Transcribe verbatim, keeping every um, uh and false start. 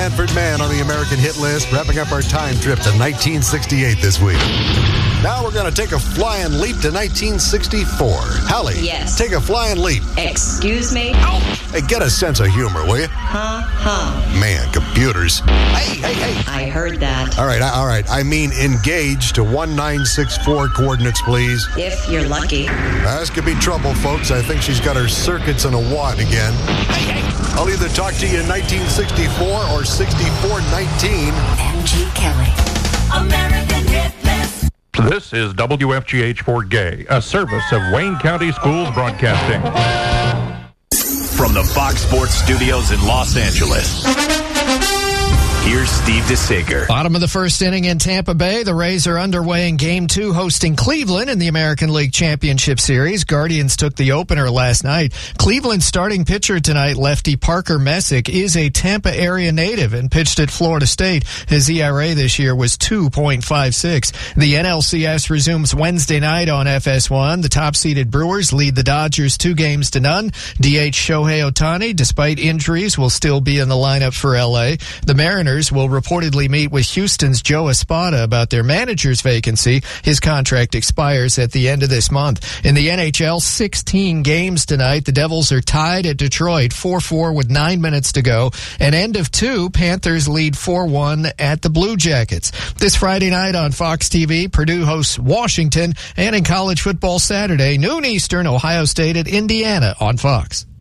Manfred Mann on the American hit list, wrapping up our time trip to nineteen sixty-eight this week. Now we're going to take a flying leap to nineteen sixty-four. Hallie, yes. Take a flying leap. Excuse me? Hey, get a sense of humor, will you? Huh? Huh? Man, computers. Hey, hey, hey. I heard that. All right, I- all right. I mean engage to one nine six four coordinates, please. If you're lucky. Uh, this could be trouble, folks. I think she's got her circuits in a wad again. Hey, hey. I'll either talk to you in nineteen sixty-four or sixty-four nineteen. M G Kelly. American Hit List. This is W F G H for Gay, a service of Wayne County Schools Broadcasting. From the Fox Sports Studios in Los Angeles, here's Steve DeSager. Bottom of the first inning in Tampa Bay. The Rays are underway in Game two, hosting Cleveland in the American League Championship Series. Guardians took the opener last night. Cleveland's starting pitcher tonight, lefty Parker Messick, is a Tampa area native and pitched at Florida State. His E R A this year was two point five six. The N L C S resumes Wednesday night on F S one. The top-seeded Brewers lead the Dodgers two games to none. D H Shohei Ohtani, despite injuries, will still be in the lineup for L A. The Mariners will reportedly meet with Houston's Joe Espada about their manager's vacancy. His contract expires at the end of this month. In the N H L, sixteen games tonight. The Devils are tied at Detroit four four with nine minutes to go. And end of two, Panthers lead four one at the Blue Jackets. This Friday night on Fox T V, Purdue hosts Washington. And in college football Saturday, noon Eastern, Ohio State at Indiana on Fox.